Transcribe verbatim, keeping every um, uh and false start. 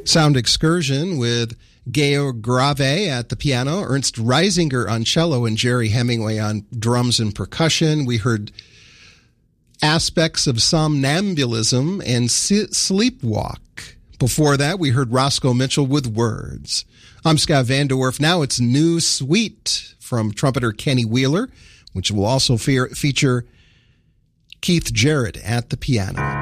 Sound Excursion with Georg Grave at the piano, Ernst Reisinger on cello, and Jerry Hemingway on drums and percussion. We heard aspects of somnambulism and sleepwalk. Before that, we heard Roscoe Mitchell with Words. I'm Scott Van Der Werf. Now it's New Sweet from trumpeter Kenny Wheeler, which will also fe- feature Keith Jarrett at the piano.